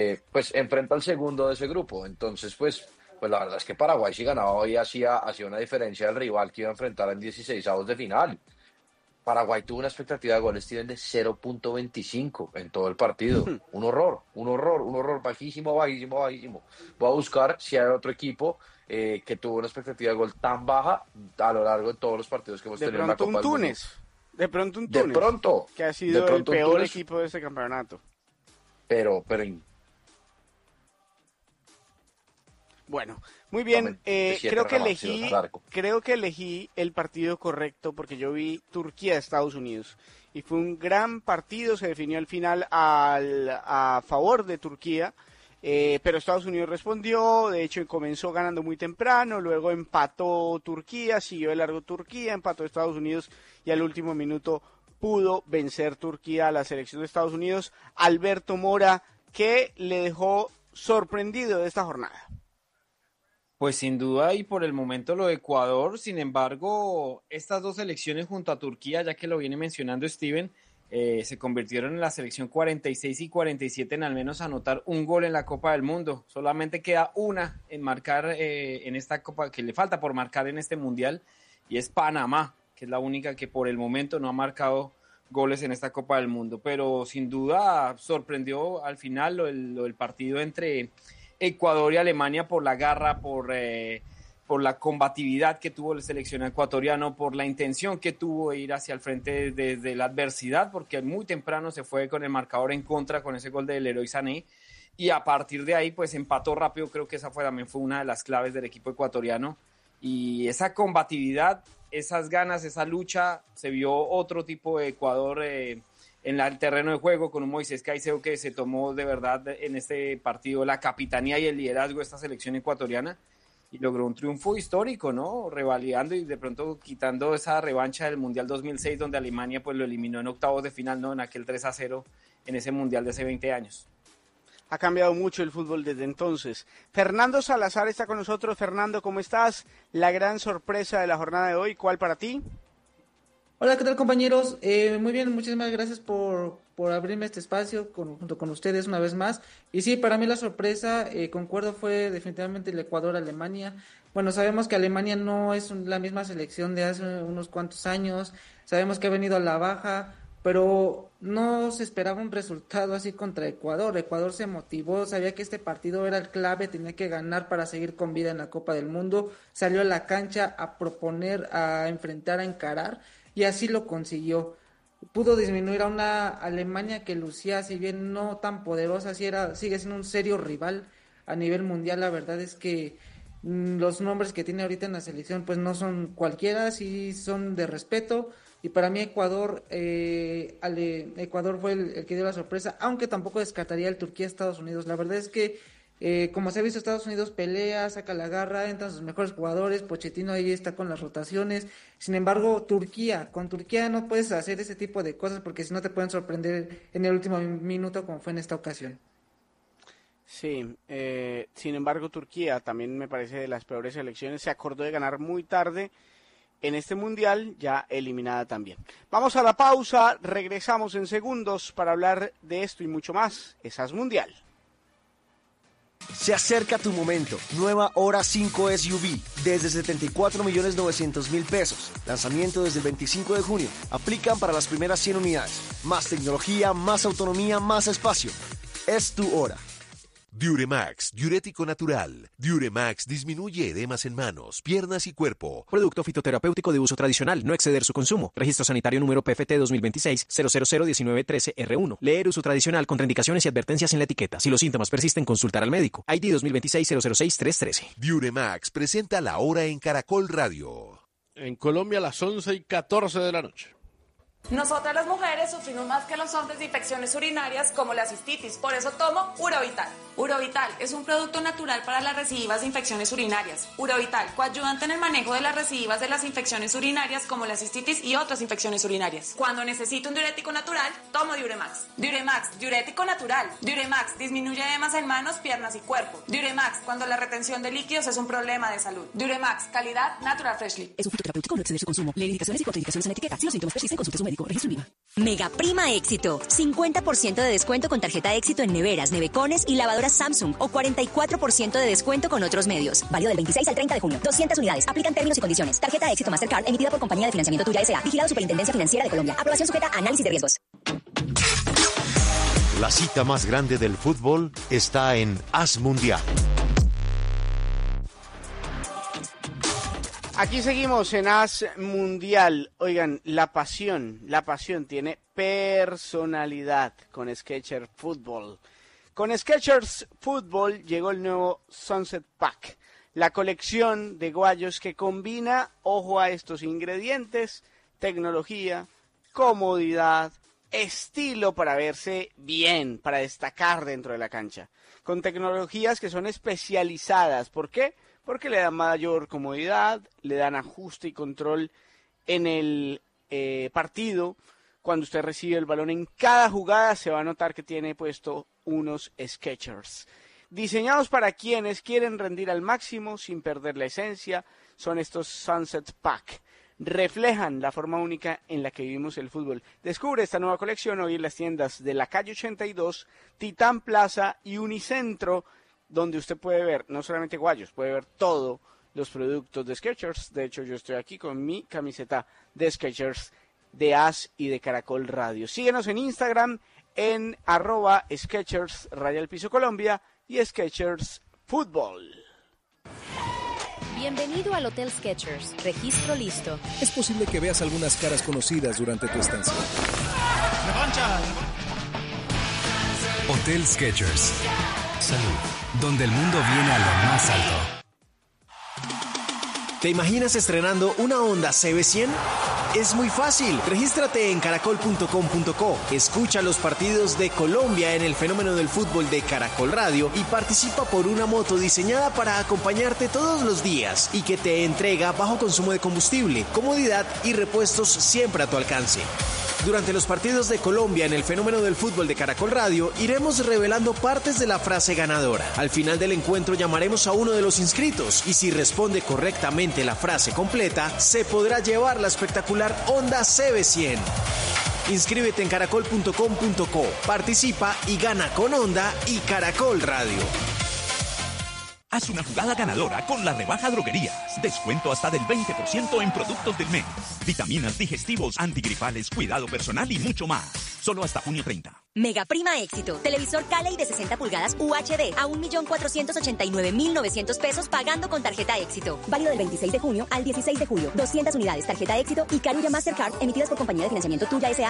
pues enfrenta al segundo de ese grupo. Entonces, pues la verdad es que Paraguay si ganaba hoy hacía una diferencia del rival que iba a enfrentar en 16avos de final. Paraguay tuvo una expectativa de goles, Steven, de 0.25 en todo el partido. Un horror, un horror, un horror, bajísimo, bajísimo, bajísimo. Voy a buscar si hay otro equipo que tuvo una expectativa de gol tan baja a lo largo de todos los partidos que hemos De tenido en la pronto Copa un del Mundo. Túnez. De pronto un De Túnez. pronto, Que ha de sido el pronto un peor Túnez, equipo de este campeonato. pero Bueno, muy bien. de siete repartidos al arco. Creo que elegí el partido correcto porque yo vi Turquía-Estados Unidos y fue un gran partido. Se definió al final a favor de Turquía, pero Estados Unidos respondió. De hecho, comenzó ganando muy temprano, luego empató Turquía, siguió de largo Turquía, empató Estados Unidos y al último minuto pudo vencer Turquía a la selección de Estados Unidos. Alberto Mora, ¿qué le dejó sorprendido de esta jornada? Pues sin duda y por el momento lo de Ecuador. Sin embargo, estas dos selecciones junto a Turquía, ya que lo viene mencionando Steven, se convirtieron en la selección 46 y 47 en al menos anotar un gol en la Copa del Mundo. Solamente queda una en marcar en esta Copa, que le falta por marcar en este Mundial, y es Panamá, que es la única que por el momento no ha marcado goles en esta Copa del Mundo. Pero sin duda sorprendió al final lo del partido entre Ecuador y Alemania por la garra, por la combatividad que tuvo el seleccionado ecuatoriano, por la intención que tuvo de ir hacia el frente desde la adversidad, porque muy temprano se fue con el marcador en contra con ese gol del Leroy Sané, y a partir de ahí pues empató rápido. Creo que también fue una de las claves del equipo ecuatoriano, y esa combatividad, esas ganas, esa lucha, se vio otro tipo de Ecuador en el terreno de juego, con un Moisés Caicedo que se tomó de verdad en este partido la capitanía y el liderazgo de esta selección ecuatoriana y logró un triunfo histórico, ¿no? Revalidando y de pronto quitando esa revancha del Mundial 2006 donde Alemania pues lo eliminó en octavos de final, ¿no? En aquel 3-0 en ese Mundial de hace 20 años. Ha cambiado mucho el fútbol desde entonces. Fernando Salazar está con nosotros. Fernando, ¿cómo estás? La gran sorpresa de la jornada de hoy, ¿cuál para ti? Hola, ¿qué tal, compañeros? Muy bien, muchísimas gracias por abrirme este espacio junto con ustedes una vez más. Y sí, para mí la sorpresa, concuerdo, fue definitivamente el Ecuador-Alemania. Bueno, sabemos que Alemania no es la misma selección de hace unos cuantos años, sabemos que ha venido a la baja, pero no se esperaba un resultado así contra Ecuador. Ecuador se motivó, sabía que este partido era el clave, tenía que ganar para seguir con vida en la Copa del Mundo, salió a la cancha a proponer, a enfrentar, a encarar, y así lo consiguió. Pudo disminuir a una Alemania que lucía, si bien no tan poderosa, sigue siendo un serio rival a nivel mundial. La verdad es que los nombres que tiene ahorita en la selección pues no son cualquiera, sí son de respeto. Y para mí Ecuador fue el que dio la sorpresa, aunque tampoco descartaría el Turquía-Estados Unidos. La verdad es que como se ha visto, Estados Unidos pelea, saca la garra, entran sus mejores jugadores, Pochettino ahí está con las rotaciones. Sin embargo, con Turquía no puedes hacer ese tipo de cosas porque si no te pueden sorprender en el último minuto como fue en esta ocasión. Sí, sin embargo Turquía también me parece de las peores selecciones. Se acordó de ganar muy tarde en este Mundial, ya eliminada también. Vamos a la pausa, regresamos en segundos para hablar de esto y mucho más. Esas Mundial. Se acerca tu momento. Nueva Hora 5 SUV desde 74.900.000 pesos. Lanzamiento desde el 25 de junio. Aplican para las primeras 100 unidades. Más tecnología, más autonomía, más espacio. Es tu hora. Diuremax, diurético natural. Diuremax disminuye edemas en manos, piernas y cuerpo. Producto fitoterapéutico de uso tradicional, no exceder su consumo. Registro sanitario número PFT 2026-0001913R1. Leer uso tradicional, contraindicaciones y advertencias en la etiqueta. Si los síntomas persisten, consultar al médico. ID 2026-006313. Diuremax presenta La Hora en Caracol Radio. En Colombia a las 11:14 de la noche. Nosotras las mujeres sufrimos más que los hombres de infecciones urinarias como la cistitis, por eso tomo Uravital. Urovital es un producto natural para las recidivas de infecciones urinarias. Urovital, coayudante en el manejo de las recidivas de las infecciones urinarias como la cistitis y otras infecciones urinarias. Cuando necesito un diurético natural, tomo Diuremax. Diuremax, diurético natural. Diuremax disminuye edemas en manos, piernas y cuerpo. Diuremax, cuando la retención de líquidos es un problema de salud. Diuremax, calidad Natural Freshly. Es un fitoterapéutico, no exceder su consumo. Lee indicaciones y contraindicaciones en etiqueta. Si los síntomas persisten, consulte a su médico. Registro IVA. Mega Prima Éxito. 50% de descuento con tarjeta Éxito en neveras, nevecones y lavadoras Samsung o 44% de descuento con otros medios. Válido del 26 al 30 de junio. 200 unidades. Aplican términos y condiciones. Tarjeta Éxito Mastercard emitida por Compañía de Financiamiento Tuya S.A. Vigilado Superintendencia Financiera de Colombia. Aprobación sujeta a análisis de riesgos. La cita más grande del fútbol está en As Mundial. Aquí seguimos en As Mundial. Oigan, la pasión tiene personalidad con Skechers Football. Con Skechers Football llegó el nuevo Sunset Pack, la colección de guayos que combina, ojo a estos ingredientes, tecnología, comodidad, estilo para verse bien, para destacar dentro de la cancha, con tecnologías que son especializadas. ¿Por qué? Porque le dan mayor comodidad, le dan ajuste y control en el partido. Cuando usted recibe el balón en cada jugada se va a notar que tiene puesto unos Skechers. Diseñados para quienes quieren rendir al máximo sin perder la esencia, son estos Sunset Pack. Reflejan la forma única en la que vivimos el fútbol. Descubre esta nueva colección hoy en las tiendas de la calle 82, Titán Plaza y Unicentro, donde usted puede ver no solamente guayos, puede ver todos los productos de Skechers. De hecho, yo estoy aquí con mi camiseta de Skechers, de As y de Caracol Radio. Síguenos en Instagram en @Skechers_Colombia y Skechers Fútbol. Bienvenido al Hotel Skechers. Registro listo. Es posible que veas algunas caras conocidas durante tu estancia. Hotel Skechers. Salud. Donde el mundo viene a lo más alto. ¿Te imaginas estrenando una Honda CB100? Es muy fácil. Regístrate en caracol.com.co. Escucha los partidos de Colombia en el fenómeno del fútbol de Caracol Radio y participa por una moto diseñada para acompañarte todos los días y que te entrega bajo consumo de combustible, comodidad y repuestos siempre a tu alcance. Durante los partidos de Colombia en el fenómeno del fútbol de Caracol Radio, iremos revelando partes de la frase ganadora. Al final del encuentro llamaremos a uno de los inscritos y si responde correctamente la frase completa, se podrá llevar la espectacular Honda CB100. Inscríbete en caracol.com.co, participa y gana con Honda y Caracol Radio. Haz una jugada ganadora con la rebaja Droguerías. Descuento hasta del 20% en productos del mes. Vitaminas, digestivos, antigripales, cuidado personal y mucho más. Solo hasta junio 30. Mega Prima Éxito. Televisor Cali de 60 pulgadas UHD a 1.489.900 pesos pagando con tarjeta Éxito. Válido del 26 de junio al 16 de julio. 200 unidades. Tarjeta Éxito y Carulla Mastercard emitidas por Compañía de Financiamiento Tuya S.A.